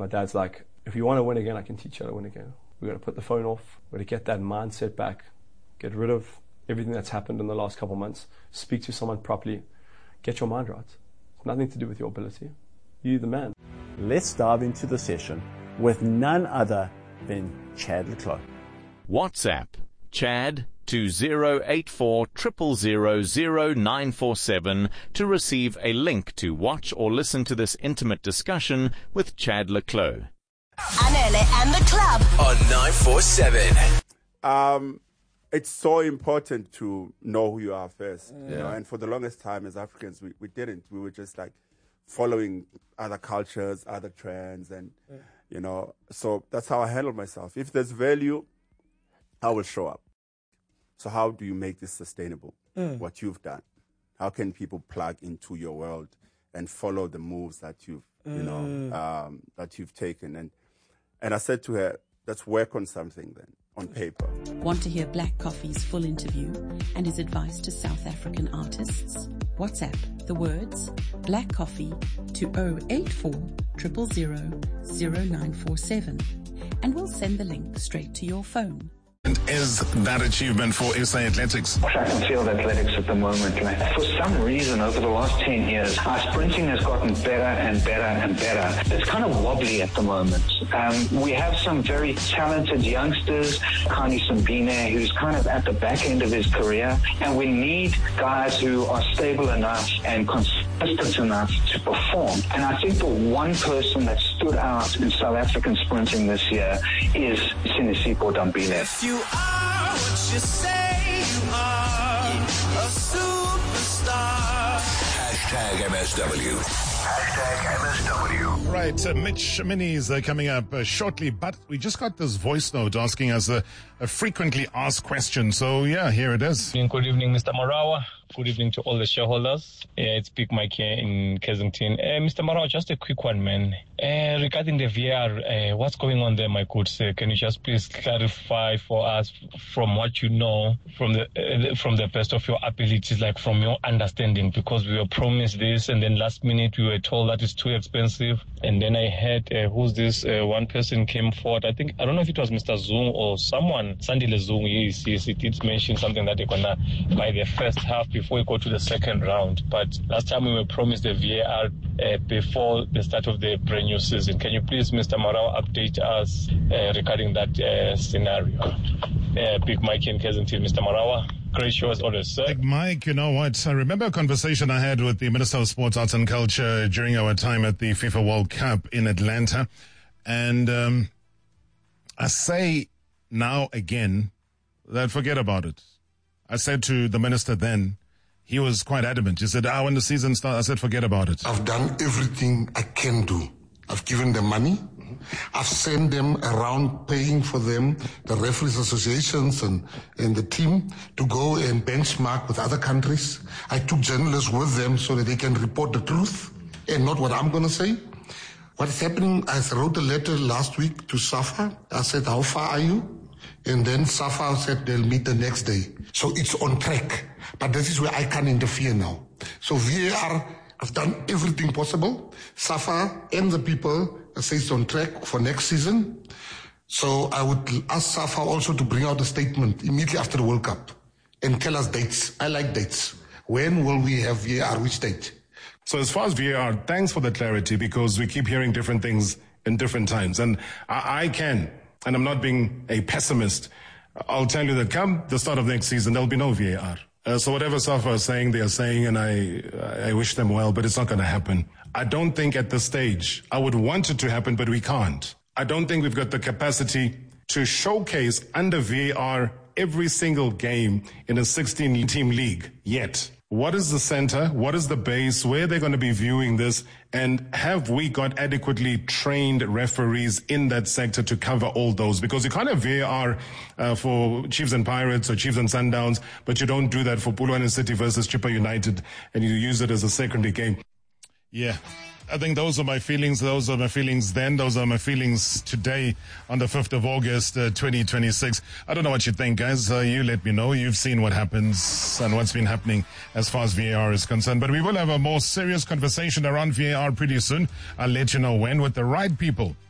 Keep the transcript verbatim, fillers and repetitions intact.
My dad's like, if you want to win again, I can teach you how to win again. We're going to put the phone off. We're going to get that mindset back. Get rid of everything that's happened in the last couple of months. Speak to someone properly. Get your mind right. It's nothing to do with your ability. You're the man. Let's dive into the session with none other than Chad le Clos. WhatsApp Chad to zero eight four zero zero zero zero nine four seven to receive a link to watch or listen to this intimate discussion with Chad le Clos. Anele and the club on nine four seven. Um, it's so important to know who you are first. Yeah. You know, and for the longest time as Africans, we, we didn't. We were just like following other cultures, other trends, and, yeah. you know, so that's how I handle myself. If there's value, I will show up. So how do you make this sustainable, mm. what you've done? How can people plug into your world and follow the moves that you've, mm. you know, um, that you've taken? And and I said to her, let's work on something then, on paper. Want to hear Black Coffee's full interview and his advice to South African artists? WhatsApp the words Black Coffee to zero eight four zero zero zero zero nine four seven and we'll send the link straight to your phone. Is that achievement for S A Athletics? Track and field athletics at the moment, like, for some reason over the last ten years, our sprinting has gotten better and better and better. It's kind of wobbly at the moment. Um, we have some very talented youngsters, Khani Simbine, who's kind of at the back end of his career, and we need guys who are stable enough and consistent enough to perform. And I think the one person that stood out in South African sprinting this year is Sinisipho Dambile. You are what you say you are, a superstar. Hashtag M S W. Hashtag M S W. Right, uh, Mitch Mini is uh, coming up uh, shortly, but we just got this voice note asking us a, a frequently asked question. So, yeah, here it is. Good evening, Mister Marawa. Good evening to all the shareholders. Yeah, it's Big Mike here in Kensington. Uh, Mister Marawa, just a quick one, man. Uh, regarding the V R, uh, what's going on there, my good sir? Can you just please clarify for us from what you know, from the uh, from the best of your abilities, like from your understanding? Because we were promised this, and then last minute we were told that it's too expensive. And then I heard uh, who's this uh, one person came forward. I think I don't know if it was Mister Zung or someone. Sandile Zung. Yes, yes, he did mention something that they're gonna buy the first half before we go to the second round. But last time we were promised the V A R uh, before the start of the brand new season. Can you please, Mister Marawa, update us uh, regarding that uh, scenario? Uh, Big Mike in Kensington, Mister Marawa. Great show as always, sir. Big Mike, you know what? I remember a conversation I had with the Minister of Sports, Arts and Culture during our time at the FIFA World Cup in Atlanta. And um, I say now again that forget about it. I said to the minister then, he was quite adamant. He said, ah, when the season starts, I said, forget about it. I've done everything I can do. I've given them money. I've sent them around paying for them, the referees associations and, and the team, to go and benchmark with other countries. I took journalists with them so that they can report the truth and not what I'm going to say. What is happening, I wrote a letter last week to SAFA. I said, how far are you? And then SAFA said they'll meet the next day. So it's on track. But this is where I can interfere now. So V A R have done everything possible. SAFA and the people say it's on track for next season. So I would ask SAFA also to bring out a statement immediately after the World Cup and tell us dates. I like dates. When will we have V A R? Which date? So as far as V A R, thanks for the clarity, because we keep hearing different things in different times. And I, I can, and I'm not being a pessimist, I'll tell you that come the start of next season, there'll be no V A R. Uh, so whatever SAFA is saying, they are saying, and I I wish them well, but it's not going to happen. I don't think at this stage, I would want it to happen, but we can't. I don't think we've got the capacity to showcase under V A R every single game in a sixteen-team league yet. What is the center? What is the base? Where are they going to be viewing this? And have we got adequately trained referees in that sector to cover all those? Because you can't have V A R uh, for Chiefs and Pirates or Chiefs and Sundowns, but you don't do that for Polokwane City versus Chippa United, and you use it as a secondary game. Yeah. I think those are my feelings. Those are my feelings then. Those are my feelings today on the fifth of August, uh, twenty twenty-six. I don't know what you think, guys. Uh, you let me know. You've seen what happens and what's been happening as far as V A R is concerned. But we will have a more serious conversation around V A R pretty soon. I'll let you know when with the right people